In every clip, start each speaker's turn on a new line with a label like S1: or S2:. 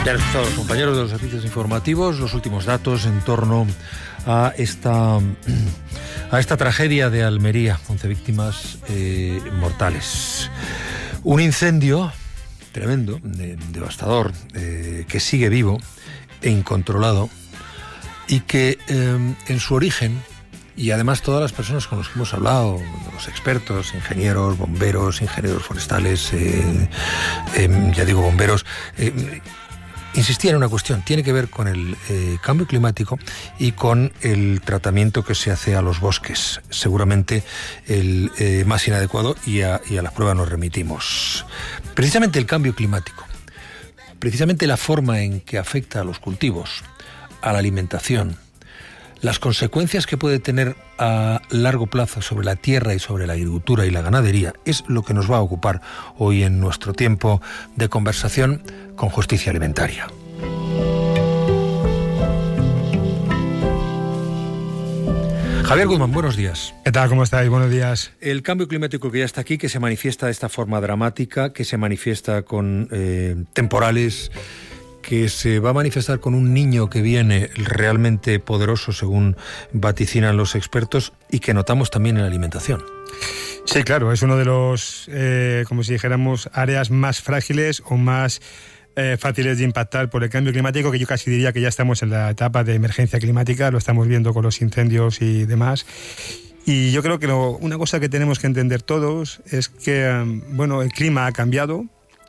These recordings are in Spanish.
S1: Ya han escuchado los compañeros de los servicios informativos los últimos datos en torno a esta tragedia de Almería, 11 víctimas mortales. Un incendio tremendo, devastador, que sigue vivo e incontrolado y que en su origen, y además todas las personas con las que hemos hablado, los expertos, ingenieros, bomberos, ingenieros forestales, ya digo bomberos, insistía en una cuestión, tiene que ver con el cambio climático y con el tratamiento que se hace a los bosques, seguramente el más inadecuado, y a las pruebas nos remitimos. Precisamente el cambio climático, precisamente la forma en que afecta a los cultivos, a la alimentación, las consecuencias que puede tener a largo plazo sobre la tierra y sobre la agricultura y la ganadería es lo que nos va a ocupar hoy en nuestro tiempo de conversación con Justicia Alimentaria. Javier Guzmán, buenos días.
S2: ¿Qué tal? ¿Cómo estáis? Buenos días.
S1: El cambio climático que ya está aquí, que se manifiesta de esta forma dramática, que se manifiesta con temporales, que se va a manifestar con un niño que viene realmente poderoso, según vaticinan los expertos, y que notamos también en la alimentación.
S2: Sí, claro, es uno de los, como si dijéramos, áreas más frágiles o más fáciles de impactar por el cambio climático, que yo casi diría que ya estamos en la etapa de emergencia climática, lo estamos viendo con los incendios y demás. Y yo creo que una cosa que tenemos que entender todos es que, el clima ha cambiado.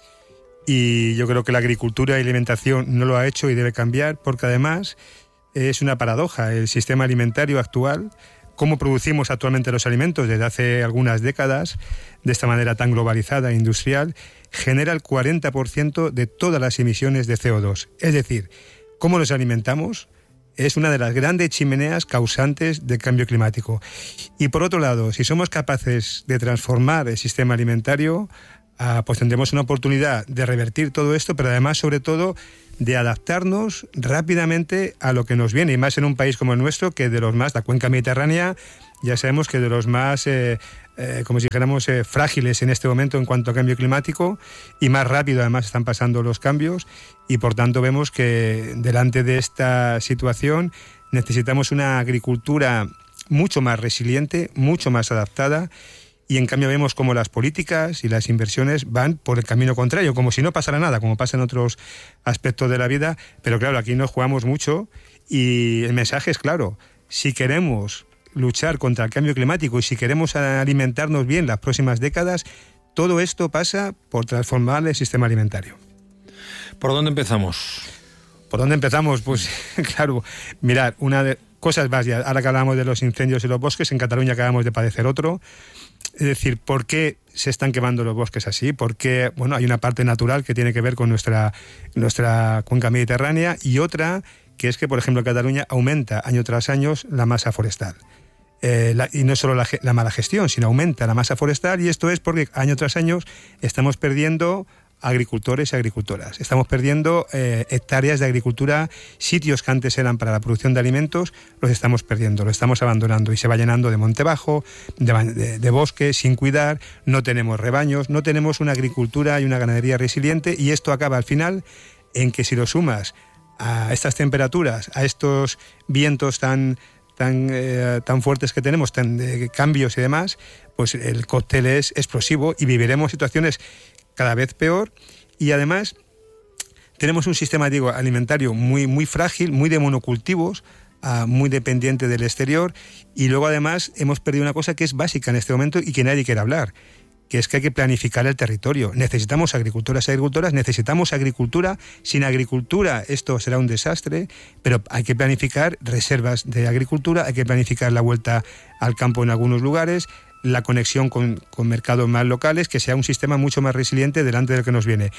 S2: Y yo creo que la agricultura y la alimentación no lo ha hecho y debe cambiar, porque además es una paradoja el sistema alimentario actual, cómo producimos actualmente los alimentos desde hace algunas décadas, de esta manera tan globalizada e industrial, genera el 40% de todas las emisiones de CO2. Es decir, cómo nos alimentamos es una de las grandes chimeneas causantes del cambio climático. Y por otro lado, si somos capaces de transformar el sistema alimentario, pues tendremos una oportunidad de revertir todo esto, pero además, sobre todo, de adaptarnos rápidamente a lo que nos viene, y más en un país como el nuestro, que de los más, la cuenca mediterránea, ya sabemos que de los más, como si dijéramos, frágiles en este momento en cuanto a cambio climático, y más rápido además están pasando los cambios, y por tanto vemos que delante de esta situación necesitamos una agricultura mucho más resiliente, mucho más adaptada. Y en cambio vemos como las políticas y las inversiones van por el camino contrario, como si no pasara nada, como pasa en otros aspectos de la vida. Pero claro, aquí nos jugamos mucho y el mensaje es claro. Si queremos luchar contra el cambio climático y si queremos alimentarnos bien las próximas décadas, todo esto pasa por transformar el sistema alimentario.
S1: ¿Por dónde empezamos?
S2: ¿Por dónde empezamos? Pues claro, mirad, una de cosas básicas. Ahora que hablamos de los incendios en los bosques, en Cataluña acabamos de padecer otro. Es decir, ¿por qué se están quemando los bosques así? Porque, hay una parte natural que tiene que ver con nuestra cuenca mediterránea, y otra que es que, por ejemplo, en Cataluña aumenta año tras año la masa forestal. Y no solo la mala gestión, sino aumenta la masa forestal, y esto es porque año tras año estamos perdiendo agricultores y agricultoras. Estamos perdiendo hectáreas de agricultura, sitios que antes eran para la producción de alimentos, los estamos perdiendo, los estamos abandonando, y se va llenando de monte bajo, de bosque sin cuidar, no tenemos rebaños, no tenemos una agricultura y una ganadería resiliente, y esto acaba al final en que si lo sumas a estas temperaturas, a estos vientos tan fuertes que tenemos, de cambios y demás, pues el cóctel es explosivo y viviremos situaciones cada vez peor. Y además tenemos un sistema, alimentario muy, muy frágil, muy de monocultivos, muy dependiente del exterior, y luego además hemos perdido una cosa que es básica en este momento y que nadie quiere hablar, que es que hay que planificar el territorio. Necesitamos agricultoras y agricultoras, necesitamos agricultura. Sin agricultura esto será un desastre, pero hay que planificar reservas de agricultura, hay que planificar la vuelta al campo en algunos lugares, la conexión con mercados más locales, que sea un sistema mucho más resiliente delante del que nos viene.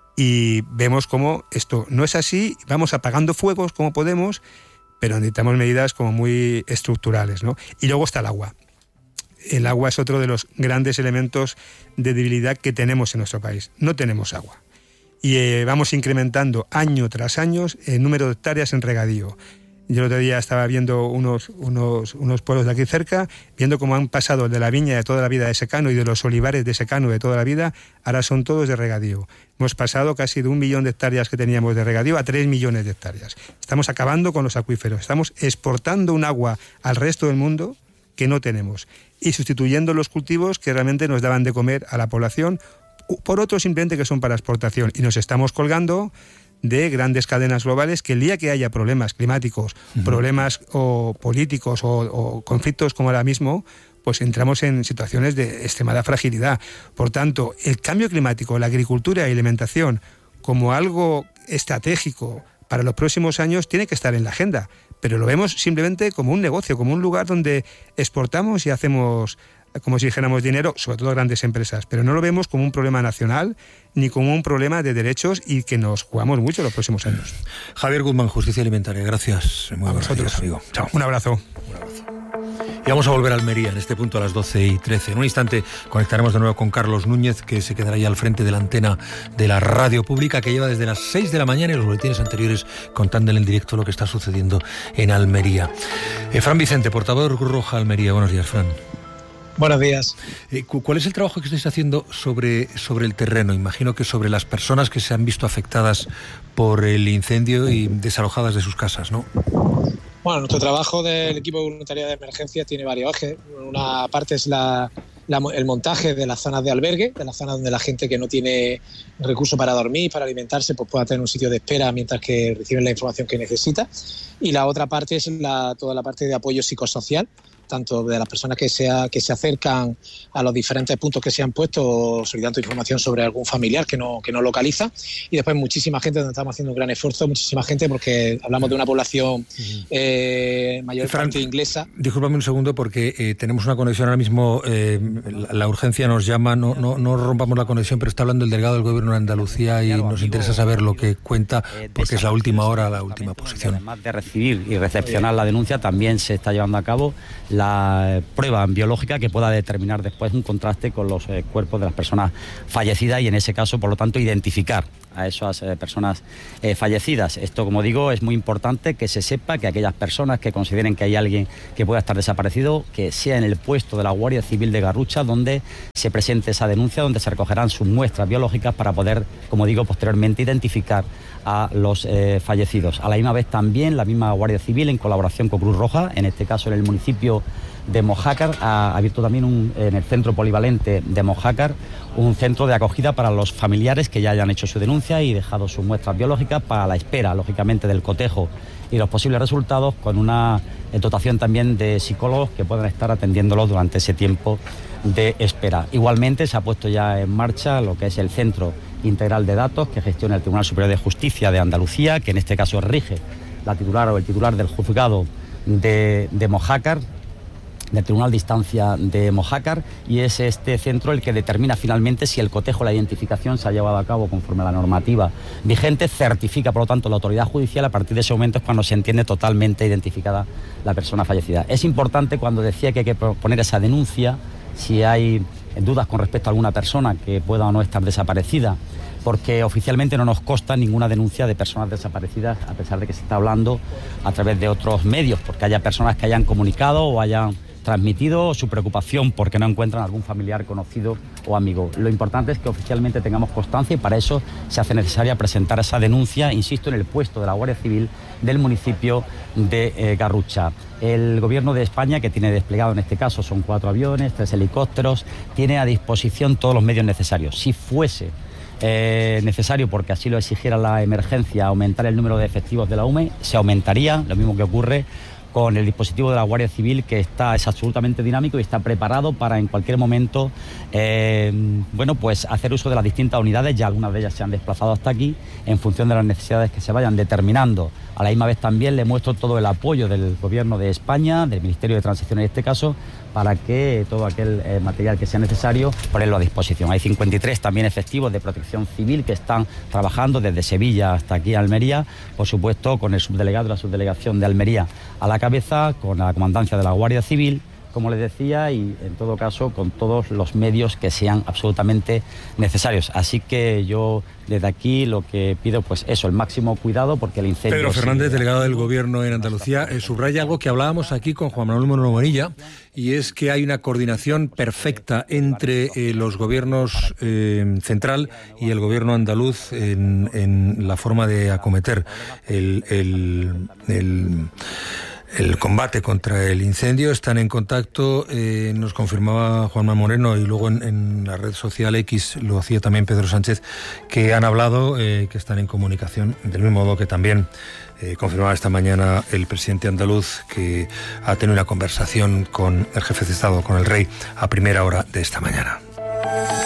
S2: Y vemos cómo esto no es así, vamos apagando fuegos como podemos, pero necesitamos medidas como muy estructurales, ¿no? Y luego está el agua. El agua es otro de los grandes elementos de debilidad que tenemos en nuestro país. No tenemos agua. Y vamos incrementando año tras año el número de hectáreas en regadío. Yo el otro día estaba viendo unos pueblos de aquí cerca, viendo cómo han pasado de la viña de toda la vida de secano y de los olivares de secano de toda la vida, ahora son todos de regadío. Hemos pasado casi de 1 millón de hectáreas que teníamos de regadío a 3 millones de hectáreas. Estamos acabando con los acuíferos, estamos exportando un agua al resto del mundo que no tenemos y sustituyendo los cultivos que realmente nos daban de comer a la población por otros simplemente que son para exportación, y nos estamos colgando de grandes cadenas globales que el día que haya problemas climáticos, problemas o políticos o conflictos como ahora mismo, pues entramos en situaciones de extremada fragilidad. Por tanto, el cambio climático, la agricultura y la alimentación como algo estratégico para los próximos años tiene que estar en la agenda, pero lo vemos simplemente como un negocio, como un lugar donde exportamos y hacemos, como si dijéramos, dinero, sobre todo grandes empresas, pero no lo vemos como un problema nacional ni como un problema de derechos y que nos jugamos mucho los próximos años.
S1: Javier Guzmán, Justicia Alimentaria, gracias.
S2: Muy a vosotros,
S1: amigo. Chao.
S2: Un abrazo.
S1: Un abrazo. Y vamos a volver a Almería en este punto a las 12:13. En un instante conectaremos de nuevo con Carlos Núñez, que se quedará ya al frente de la antena de la radio pública, que lleva desde las 6 de la mañana y los boletines anteriores contándole en directo lo que está sucediendo en Almería. Fran Vicente, portavoz de Cruz Roja Almería. Buenos días, Fran.
S3: Buenos días.
S1: ¿Cuál es el trabajo que estáis haciendo sobre el terreno? Imagino que sobre las personas que se han visto afectadas por el incendio y desalojadas de sus casas, ¿no?
S3: Bueno, nuestro trabajo del equipo de voluntariado de emergencia tiene varios ejes. Una parte es el montaje de las zonas de albergue, de las zonas donde la gente que no tiene recursos para dormir, para alimentarse, pues pueda tener un sitio de espera mientras que reciben la información que necesita. Y la otra parte es toda la parte de apoyo psicosocial, tanto de las personas que se acercan a los diferentes puntos que se han puesto solicitando información sobre algún familiar que no localiza, y después muchísima gente, donde estamos haciendo un gran esfuerzo, muchísima gente, porque hablamos de una población mayormente inglesa.
S1: Discúlpame un segundo, porque tenemos una conexión ahora mismo, la urgencia nos llama, no rompamos la conexión, pero está hablando el delegado del Gobierno de Andalucía y nos interesa saber lo que cuenta, porque es la última hora, la última posición.
S4: Además de recibir y recepcionar la denuncia, también se está llevando a cabo la prueba biológica que pueda determinar después un contraste con los cuerpos de las personas fallecidas y en ese caso, por lo tanto, identificar a esas personas fallecidas. Esto, como digo, es muy importante que se sepa que aquellas personas que consideren que hay alguien que pueda estar desaparecido, que sea en el puesto de la Guardia Civil de Garrucha donde se presente esa denuncia, donde se recogerán sus muestras biológicas para poder, como digo, posteriormente identificar a los fallecidos. A la misma vez también la misma Guardia Civil, en colaboración con Cruz Roja, en este caso en el municipio de Mojácar, ha abierto también en el centro polivalente de Mojácar un centro de acogida para los familiares que ya hayan hecho su denuncia y dejado sus muestras biológicas para la espera, lógicamente, del cotejo y los posibles resultados, con una dotación también de psicólogos que puedan estar atendiéndolos durante ese tiempo de espera. Igualmente se ha puesto ya en marcha lo que es el Centro Integral de Datos que gestiona el Tribunal Superior de Justicia de Andalucía, que en este caso rige la titular o el titular del juzgado de Mojácar, del Tribunal de Instancia de Mojácar, y es este centro el que determina finalmente si el cotejo o la identificación se ha llevado a cabo conforme a la normativa vigente, certifica por lo tanto la autoridad judicial. A partir de ese momento es cuando se entiende totalmente identificada la persona fallecida. Es importante, cuando decía que hay que poner esa denuncia, si hay dudas con respecto a alguna persona que pueda o no estar desaparecida, porque oficialmente no nos consta ninguna denuncia de personas desaparecidas, a pesar de que se está hablando a través de otros medios, porque haya personas que hayan comunicado o hayan transmitido su preocupación porque no encuentran algún familiar conocido o amigo. Lo importante es que oficialmente tengamos constancia, y para eso se hace necesaria presentar esa denuncia, insisto, en el puesto de la Guardia Civil del municipio de Garrucha. El Gobierno de España, que tiene desplegado en este caso, son 4 aviones, 3 helicópteros, tiene a disposición todos los medios necesarios. Si fuese necesario, porque así lo exigiera la emergencia, aumentar el número de efectivos de la UME, se aumentaría, lo mismo que ocurre con el dispositivo de la Guardia Civil, que es absolutamente dinámico y está preparado para en cualquier momento pues hacer uso de las distintas unidades. Ya algunas de ellas se han desplazado hasta aquí en función de las necesidades que se vayan determinando. A la misma vez también le muestro todo el apoyo del Gobierno de España, del Ministerio de Transición en este caso, para que todo aquel material que sea necesario ponerlo a disposición. Hay 53 también efectivos de Protección Civil que están trabajando desde Sevilla hasta aquí a Almería, por supuesto con el subdelegado de la subdelegación de Almería a la cabeza, con la comandancia de la Guardia Civil, como les decía, y en todo caso con todos los medios que sean absolutamente necesarios. Así que yo desde aquí lo que pido, pues eso, el máximo cuidado, porque el incendio...
S1: Pedro Fernández, delegado del Gobierno en Andalucía, subraya algo que hablábamos aquí con Juan Manuel Moreno Bonilla, y es que hay una coordinación perfecta entre los gobiernos central y el Gobierno andaluz en la forma de acometer el combate contra el incendio. Están en contacto, nos confirmaba Juanma Moreno, y luego en la red social X lo hacía también Pedro Sánchez, que han hablado, que están en comunicación, del mismo modo que también confirmaba esta mañana el presidente andaluz, que ha tenido una conversación con el jefe de Estado, con el rey, a primera hora de esta mañana.